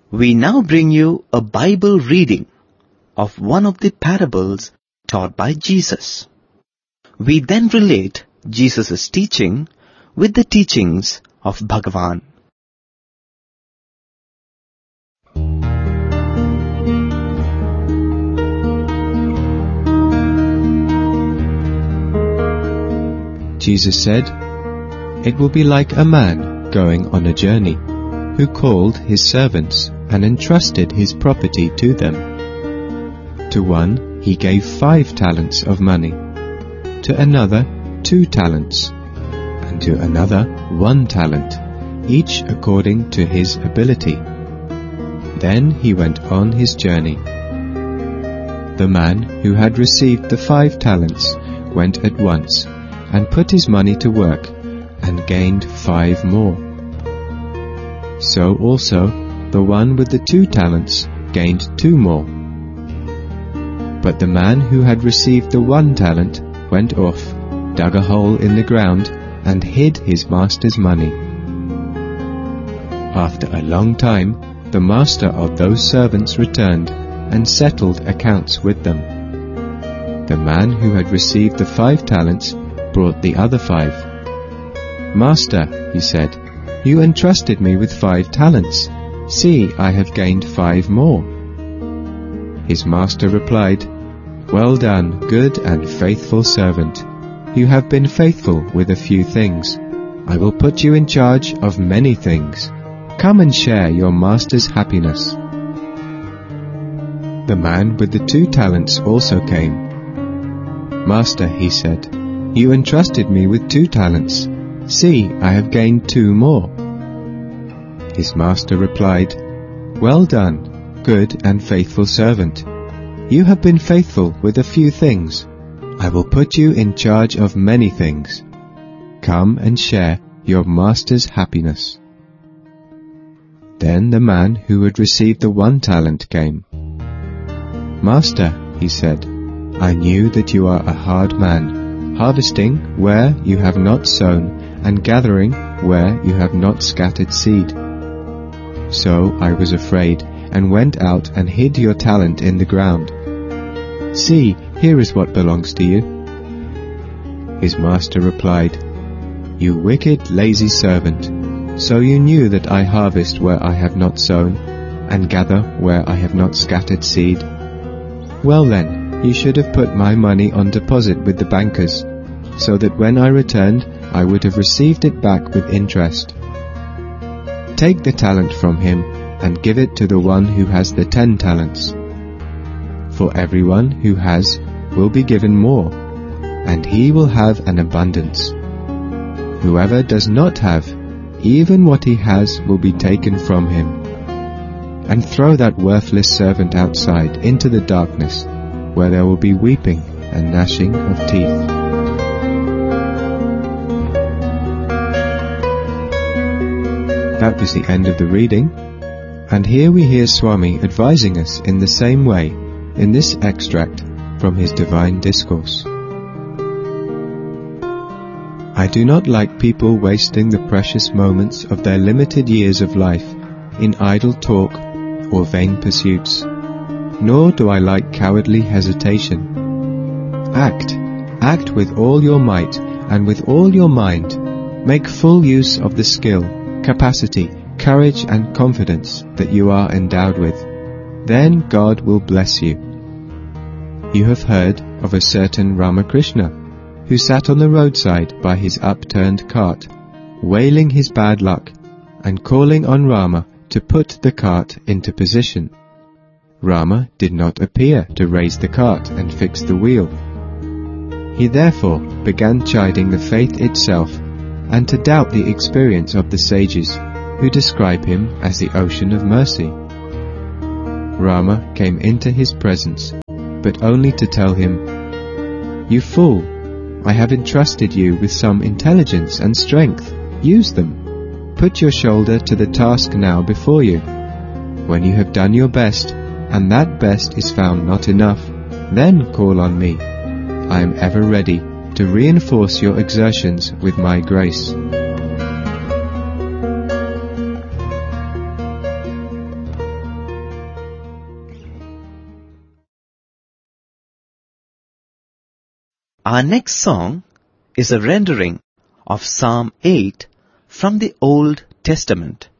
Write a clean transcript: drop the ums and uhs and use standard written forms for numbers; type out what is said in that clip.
We now bring you a Bible reading of one of the parables taught by Jesus. We then relate Jesus' teaching with the teachings of Bhagavan. Jesus said, "It will be like a man going on a journey, who called his servants and entrusted his property to them. To one he gave 5 talents of money, to another 2 talents, and to another 1 talent, each according to his ability. Then he went on his journey. The man who had received the 5 talents went at once and put his money to work and gained 5 more. So also the one with the 2 talents gained 2 more. But the man who had received the 1 talent went off, dug a hole in the ground, and hid his master's money. After a long time, the master of those servants returned and settled accounts with them. The man who had received the 5 talents brought the other 5. "Master," he said, "you entrusted me with 5 talents. See, I have gained 5 more." His master replied, "Well done, good and faithful servant. You have been faithful with a few things. I will put you in charge of many things. Come and share your master's happiness." The man with the 2 talents also came. "Master," he said, "you entrusted me with 2 talents. See, I have gained 2 more." His master replied, "Well done, good and faithful servant. You have been faithful with a few things. I will put you in charge of many things. Come and share your master's happiness." Then the man who had received the 1 talent came. "Master," he said, "I knew that you are a hard man, harvesting where you have not sown, and gathering where you have not scattered seed. So I was afraid, and went out and hid your talent in the ground. See, here is what belongs to you." His master replied, "You wicked, lazy servant, so you knew that I harvest where I have not sown, and gather where I have not scattered seed. Well then, you should have put my money on deposit with the bankers, so that when I returned, I would have received it back with interest. Take the talent from him and give it to the one who has the 10 talents. For everyone who has will be given more, and he will have an abundance. Whoever does not have, even what he has will be taken from him. And throw that worthless servant outside into the darkness, where there will be weeping and gnashing of teeth." That was the end of the reading, and here we hear Swami advising us in the same way in this extract from his Divine Discourse. "I do not like people wasting the precious moments of their limited years of life in idle talk or vain pursuits, nor do I like cowardly hesitation. Act with all your might and with all your mind. Make full use of the skill, capacity, courage and confidence that you are endowed with. Then God will bless you. You have heard of a certain Ramakrishna, who sat on the roadside by his upturned cart, wailing his bad luck, and calling on Rama to put the cart into position. Rama did not appear to raise the cart and fix the wheel. He therefore began chiding the faith itself, and to doubt the experience of the sages, who describe him as the ocean of mercy. Rama came into his presence, but only to tell him, "You fool, I have entrusted you with some intelligence and strength. Use them. Put your shoulder to the task now before you. When you have done your best, and that best is found not enough, then call on me. I am ever ready to reinforce your exertions with my grace." Our next song is a rendering of Psalm 8 from the Old Testament.